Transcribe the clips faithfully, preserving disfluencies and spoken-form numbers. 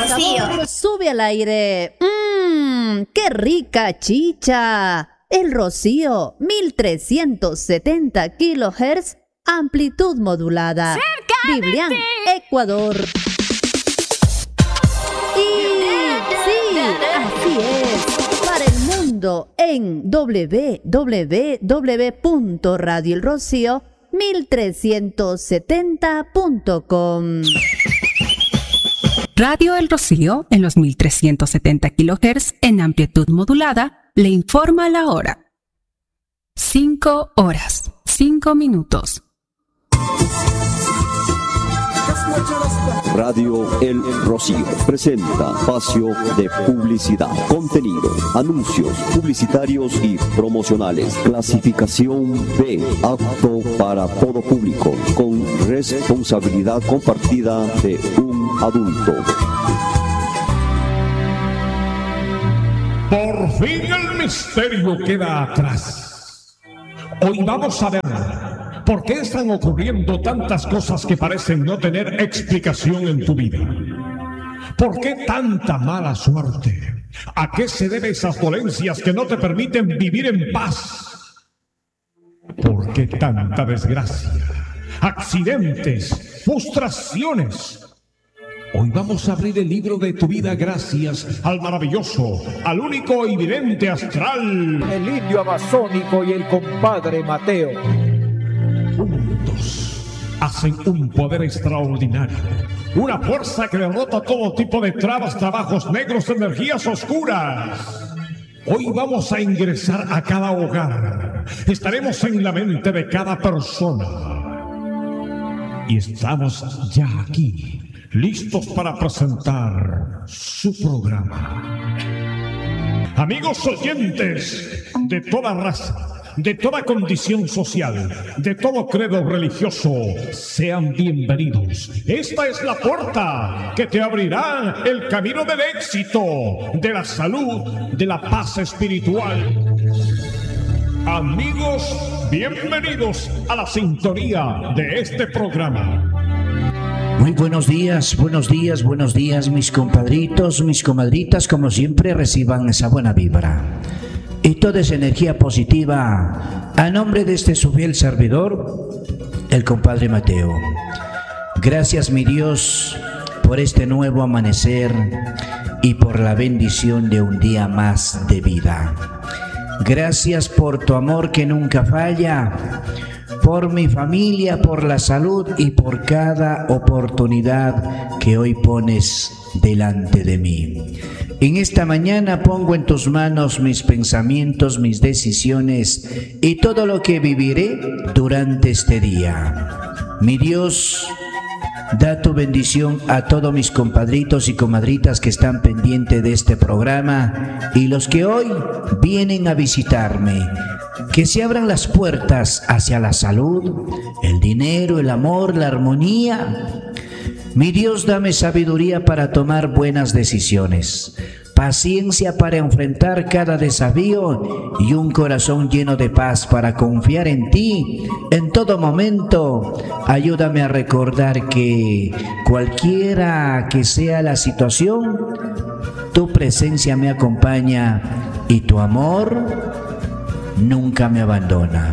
Rocío. Sabor sube al aire. Mmm, qué rica chicha. El Rocío, mil trescientos setenta kilohertz, amplitud modulada. ¡Cerca de Biblián, ti! Ecuador. Y sí, así es. Para el mundo en doble u doble u doble u punto radio el rocío mil trescientos setenta punto com. Radio El Rocío, en los mil trescientos setenta kilohertz en amplitud modulada, le informa la hora. cinco horas, cinco minutos. Radio El Rocío presenta espacio de publicidad, contenido, anuncios publicitarios y promocionales. Clasificación B, apto para todo público, con responsabilidad compartida de un adulto. Por fin el misterio queda atrás. Hoy vamos a ver por qué están ocurriendo tantas cosas que parecen no tener explicación en tu vida. ¿Por qué tanta mala suerte? ¿A qué se deben esas dolencias que no te permiten vivir en paz? ¿Por qué tanta desgracia? Accidentes, frustraciones. Hoy vamos a abrir el libro de tu vida gracias al maravilloso, al único y vidente astral, el indio amazónico y el compadre Mateo. Juntos hacen un poder extraordinario, una fuerza que derrota todo tipo de trabas, trabajos negros, energías oscuras. Hoy vamos a ingresar a cada hogar, estaremos en la mente de cada persona y estamos ya aquí, listos para presentar su programa. Amigos oyentes de toda raza, de toda condición social, de todo credo religioso, sean bienvenidos. Esta es la puerta que te abrirá el camino del éxito, de la salud, de la paz espiritual. Amigos, bienvenidos a la sintonía de este programa. Muy buenos días, buenos días, buenos días, mis compadritos, mis comadritas, como siempre reciban esa buena vibra y toda esa energía positiva a nombre de este su fiel servidor, el compadre Mateo. Gracias, mi Dios, por este nuevo amanecer y por la bendición de un día más de vida. Gracias por tu amor que nunca falla, por mi familia, por la salud y por cada oportunidad que hoy pones delante de mí. En esta mañana pongo en tus manos mis pensamientos, mis decisiones y todo lo que viviré durante este día. Mi Dios, da tu bendición a todos mis compadritos y comadritas que están pendientes de este programa y los que hoy vienen a visitarme. Que se abran las puertas hacia la salud, el dinero, el amor, la armonía. Mi Dios, dame sabiduría para tomar buenas decisiones, paciencia para enfrentar cada desafío y un corazón lleno de paz para confiar en ti en todo momento. Ayúdame a recordar que cualquiera que sea la situación, tu presencia me acompaña y tu amor nunca me abandona.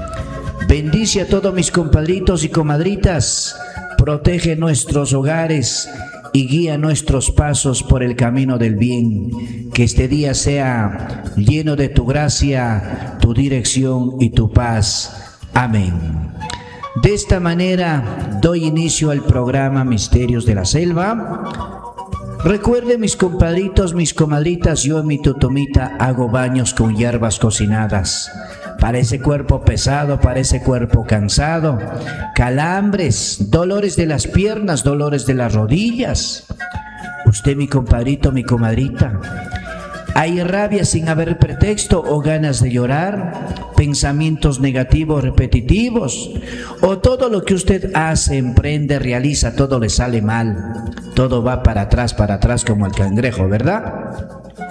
Bendice a todos mis compadritos y comadritas, protege nuestros hogares y guía nuestros pasos por el camino del bien. Que este día sea lleno de tu gracia, tu dirección y tu paz. Amén. De esta manera doy inicio al programa Misterios de la Selva. Recuerde, mis compadritos, mis comadritas, yo en mi tutumita hago baños con hierbas cocinadas. Para ese cuerpo pesado, para ese cuerpo cansado, calambres, dolores de las piernas, dolores de las rodillas. Usted, mi compadrito, mi comadrita, ¿hay rabia sin haber pretexto o ganas de llorar? ¿Pensamientos negativos repetitivos? ¿O todo lo que usted hace, emprende, realiza, todo le sale mal? Todo va para atrás, para atrás como el cangrejo, ¿verdad?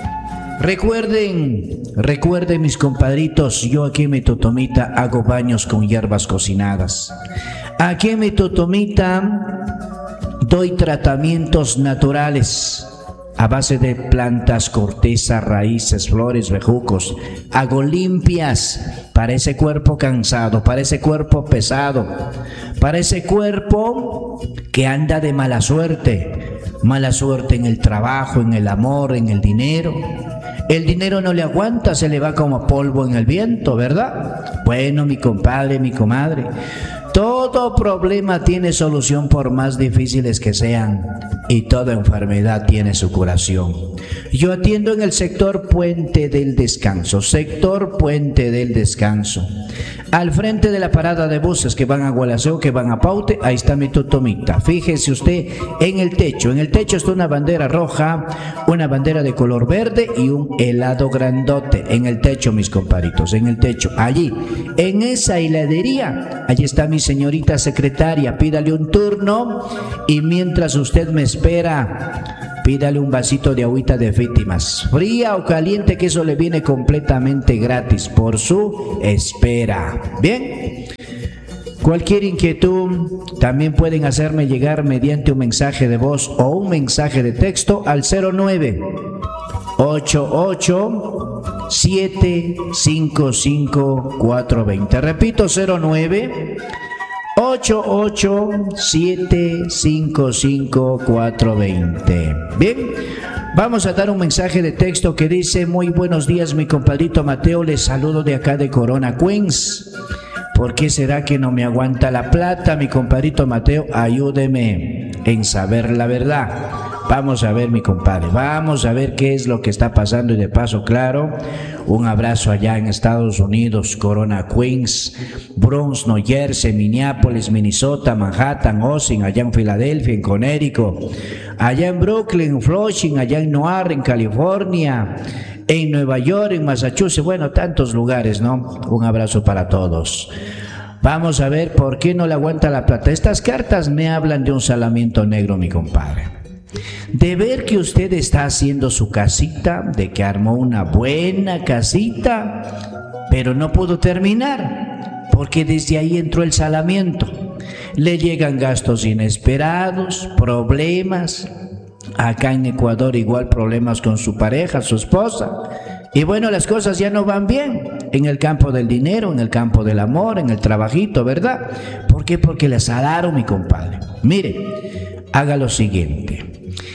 Recuerden, recuerden mis compadritos, yo aquí en mi totomita hago baños con hierbas cocinadas. Aquí en mi totomita doy tratamientos naturales a base de plantas, corteza, raíces, flores, bejucos. Hago limpias para ese cuerpo cansado, para ese cuerpo pesado, para ese cuerpo que anda de mala suerte, mala suerte en el trabajo, en el amor, en el dinero. El dinero no le aguanta, se le va como polvo en el viento, ¿verdad? Bueno, mi compadre, mi comadre, todo problema tiene solución por más difíciles que sean, y toda enfermedad tiene su curación. Yo atiendo en el sector Puente del Descanso, sector Puente del Descanso. Al frente de la parada de buses que van a Gualaceo, que van a Paute, ahí está mi totomita. Fíjese usted en el techo. En el techo está una bandera roja, una bandera de color verde y un helado grandote. En el techo, mis comparitos, en el techo. Allí, en esa heladería, allí está mi señorita secretaria. Pídale un turno y mientras usted me espera, pídale un vasito de agüita de víctimas, fría o caliente, que eso le viene completamente gratis por su espera. Bien, cualquier inquietud también pueden hacerme llegar mediante un mensaje de voz o un mensaje de texto al cero nueve ocho ocho siete cinco cinco cuatro dos cero. Repito, cero nueve ocho ocho siete cinco cinco cuatro dos cero. Bien, vamos a dar un mensaje de texto que dice: muy buenos días, mi compadrito Mateo, les saludo de acá de Corona, Queens. ¿Por qué será que no me aguanta la plata, mi compadrito Mateo? Ayúdeme en saber la verdad. Vamos a ver, mi compadre, vamos a ver qué es lo que está pasando. Y de paso, claro, un abrazo allá en Estados Unidos, Corona, Queens, Bronx, New Jersey, Minneapolis, Minnesota, Manhattan, Austin, allá en Filadelfia, en Connecticut, allá en Brooklyn, Flushing, allá en Newark, en California, en Nueva York, en Massachusetts, bueno, tantos lugares, ¿no? Un abrazo para todos. Vamos a ver por qué no le aguanta la plata. Estas cartas me hablan de un salamiento negro, mi compadre. De ver que usted está haciendo su casita, de que armó una buena casita, pero no pudo terminar, porque desde ahí entró el salamiento. Le llegan gastos inesperados, problemas. Acá en Ecuador igual problemas con su pareja, su esposa. Y bueno, las cosas ya no van bien en el campo del dinero, en el campo del amor, en el trabajito, ¿verdad? ¿Por qué? Porque le salaron, mi compadre. Mire, haga lo siguiente.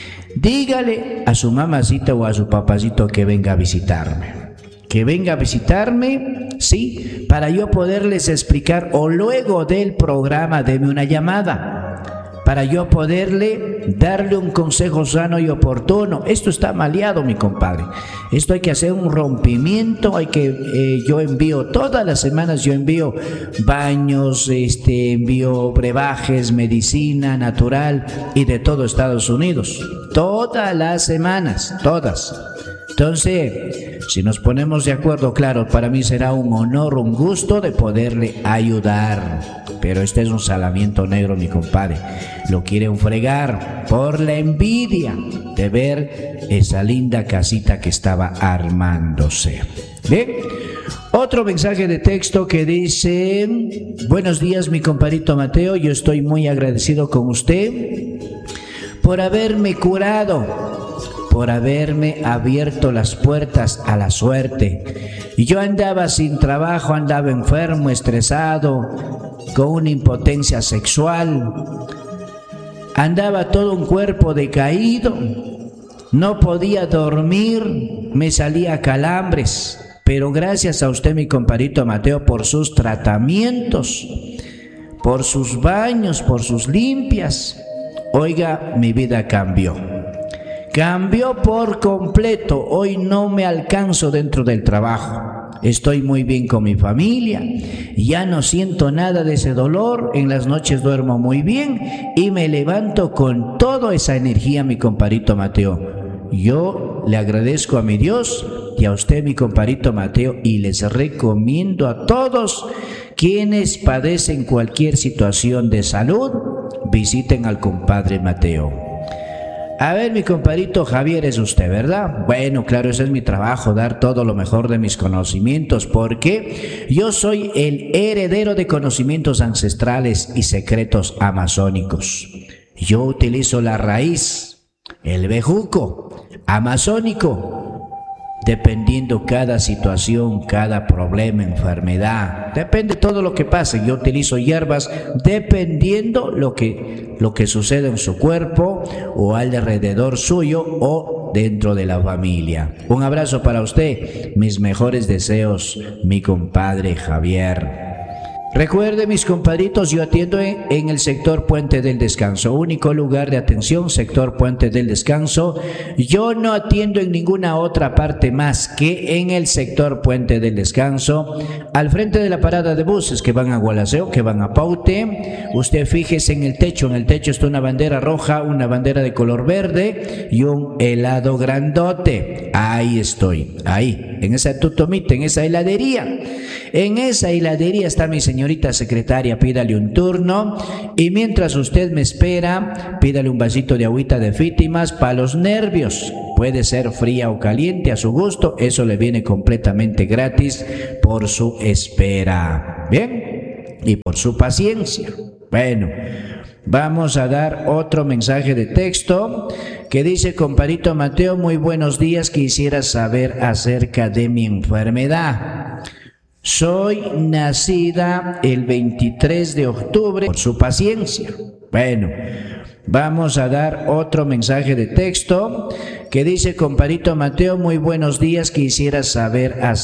Dígale a su mamacita o a su papacito que venga a visitarme. Que venga a visitarme, sí, para yo poderles explicar, o luego del programa deme una llamada, para yo poderle darle un consejo sano y oportuno. Esto está maleado, mi compadre. Esto hay que hacer un rompimiento. Hay que, eh, yo envío todas las semanas, yo envío baños, este, envío brebajes, medicina natural y de todo Estados Unidos. Todas las semanas, todas. Entonces, si nos ponemos de acuerdo, claro, para mí será un honor, un gusto de poderle ayudar. Pero este es un salamiento negro, mi compadre. Lo quieren fregar por la envidia de ver esa linda casita que estaba armándose. Bien, otro mensaje de texto que dice: buenos días, mi compadrito Mateo, yo estoy muy agradecido con usted por haberme curado, por haberme abierto las puertas a la suerte. Yo andaba sin trabajo, andaba enfermo, estresado, con una impotencia sexual, andaba todo un cuerpo decaído, no podía dormir, me salía calambres, pero gracias a usted, mi compadrito Mateo, por sus tratamientos, por sus baños, por sus limpias, oiga, mi vida cambió. Cambió por completo. Hoy no me alcanzo dentro del trabajo. Estoy muy bien con mi familia. Ya no siento nada de ese dolor. En las noches duermo muy bien y me levanto con toda esa energía, mi compadrito Mateo. Yo le agradezco a mi Dios y a usted, mi compadrito Mateo, y les recomiendo a todos quienes padecen cualquier situación de salud, visiten al compadre Mateo. A ver, mi compadrito Javier, es usted, ¿verdad? Bueno, claro, ese es mi trabajo, dar todo lo mejor de mis conocimientos, porque yo soy el heredero de conocimientos ancestrales y secretos amazónicos. Yo utilizo la raíz, el bejuco, amazónico. Dependiendo cada situación, cada problema, enfermedad, depende todo lo que pase. Yo utilizo hierbas dependiendo lo que, lo que sucede en su cuerpo o alrededor suyo o dentro de la familia. Un abrazo para usted, mis mejores deseos, mi compadre Javier. Recuerde, mis compadritos, yo atiendo en, en el sector Puente del Descanso, único lugar de atención, sector Puente del Descanso. Yo no atiendo en ninguna otra parte más que en el sector Puente del Descanso, al frente de la parada de buses que van a Gualaceo, que van a Paute. Usted fíjese en el techo, en el techo está una bandera roja, una bandera de color verde y un helado grandote. Ahí estoy, ahí, en esa tutomita, en esa heladería. En esa heladería está mi señorita secretaria, pídale un turno y mientras usted me espera, pídale un vasito de agüita de Fítimas para los nervios. Puede ser fría o caliente a su gusto, eso le viene completamente gratis por su espera. Bien, y por su paciencia. Bueno, vamos a dar otro mensaje de texto que dice: compadrito Mateo, muy buenos días, quisiera saber acerca de mi enfermedad. Soy nacida el veintitrés de octubre, por su paciencia. Bueno, vamos a dar otro mensaje de texto que dice: compadrito Mateo, muy buenos días, quisiera saber acerca